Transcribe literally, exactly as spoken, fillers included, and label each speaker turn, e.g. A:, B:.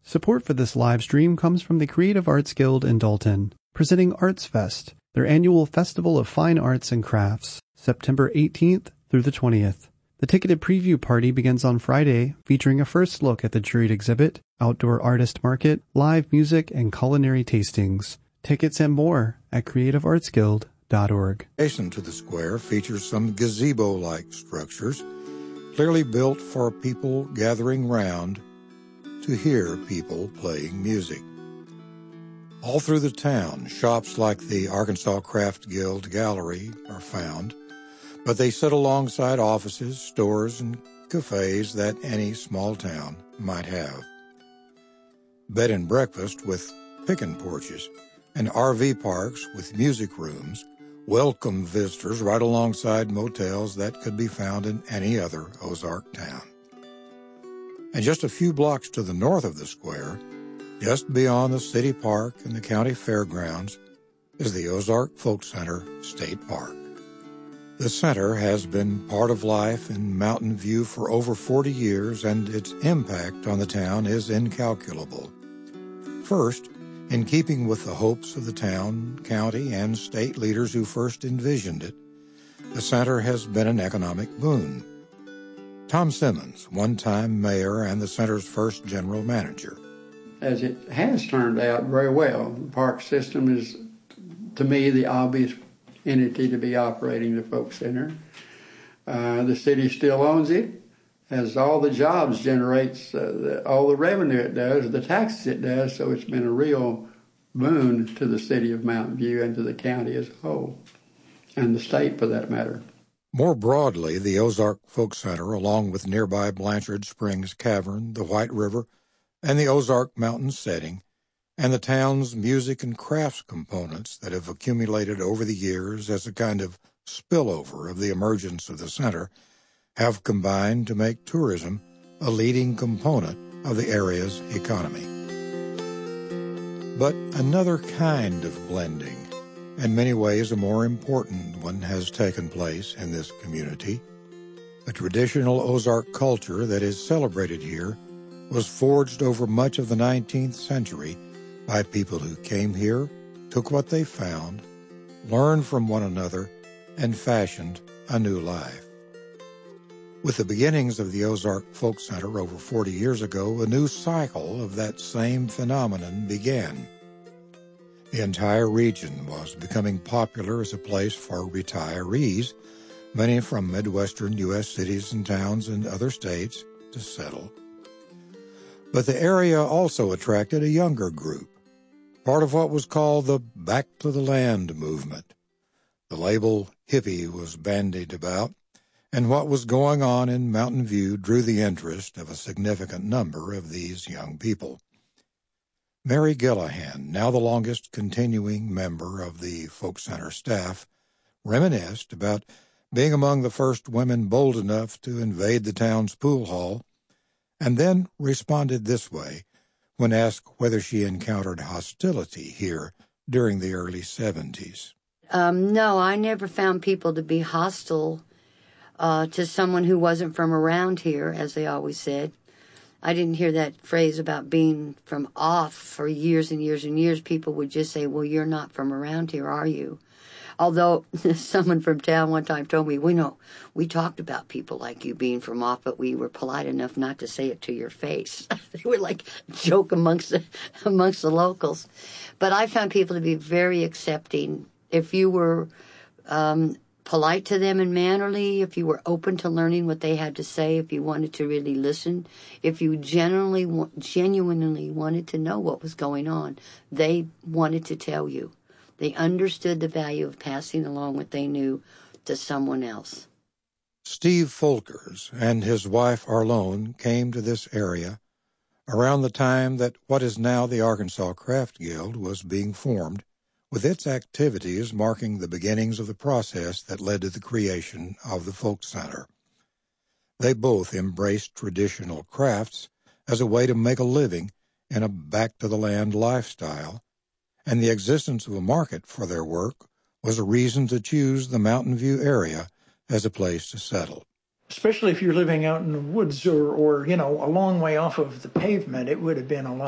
A: Support for this live stream comes from the Creative Arts Guild in Dalton, presenting Arts Fest, their annual festival of fine arts and crafts, September eighteenth through the twentieth. The ticketed preview party begins on Friday, featuring a first look at the juried exhibit, outdoor artist market, live music, and culinary tastings. Tickets and more at creative arts guild dot org.
B: Adjacent to the square features some gazebo-like structures, clearly built for people gathering round to hear people playing music. All through the town, shops like the Arkansas Craft Guild Gallery are found, but they sit alongside offices, stores, and cafes that any small town might have. Bed and breakfast with pickin' porches and R V parks with music rooms welcome visitors right alongside motels that could be found in any other Ozark town. And just a few blocks to the north of the square, just beyond the city park and the county fairgrounds, is the Ozark Folk Center State Park. The center has been part of life in Mountain View for over forty years, and its impact on the town is incalculable. First, in keeping with the hopes of the town, county, and state leaders who first envisioned it, the center has been an economic boon. Tom Simmons, one-time mayor and the center's first general manager.
C: As it has turned out very well, the park system is, to me, the obvious entity to be operating the Folk Center. Uh, the city still owns it, as all the jobs generates, uh, the, all the revenue it does, the taxes it does, so it's been a real boon to the city of Mountain View and to the county as a whole, and the state for that matter.
B: More broadly, the Ozark Folk Center, along with nearby Blanchard Springs Cavern, the White River, and the Ozark Mountain setting, and the town's music and crafts components that have accumulated over the years as a kind of spillover of the emergence of the center, have combined to make tourism a leading component of the area's economy. But another kind of blending, in many ways a more important one, has taken place in this community. The traditional Ozark culture that is celebrated here was forged over much of the nineteenth century by people who came here, took what they found, learned from one another, and fashioned a new life. With the beginnings of the Ozark Folk Center over forty years ago, a new cycle of that same phenomenon began. The entire region was becoming popular as a place for retirees, many from Midwestern U S cities and towns and other states, to settle. But the area also attracted a younger group, part of what was called the Back to the Land movement. The label hippie was bandied about, and what was going on in Mountain View drew the interest of a significant number of these young people. Mary Gillahan, now the longest continuing member of the Folk Center staff, reminisced about being among the first women bold enough to invade the town's pool hall, and then responded this way when asked whether she encountered hostility here during the early seventies.
D: Um, no, I never found people to be hostile uh, to someone who wasn't from around here, as they always said. I didn't hear that phrase about being from off for years and years and years. People would just say, well, you're not from around here, are you? Although someone from town one time told me, we know, we talked about people like you being from off, but we were polite enough not to say it to your face. They were like joke amongst the, amongst the locals. But I found people to be very accepting. If you were um, polite to them and mannerly, if you were open to learning what they had to say, if you wanted to really listen, if you genuinely, genuinely wanted to know what was going on, they wanted to tell you. They understood the value of passing along what they knew to someone else.
B: Steve Folkers and his wife Arlone came to this area around the time that what is now the Arkansas Craft Guild was being formed, with its activities marking the beginnings of the process that led to the creation of the Folk Center. They both embraced traditional crafts as a way to make a living in a back-to-the-land lifestyle, and the existence of a market for their work was a reason to choose the Mountain View area as a place to settle.
E: Especially if you're living out in the woods or, or, you know, a long way off of the pavement, it would have been a lot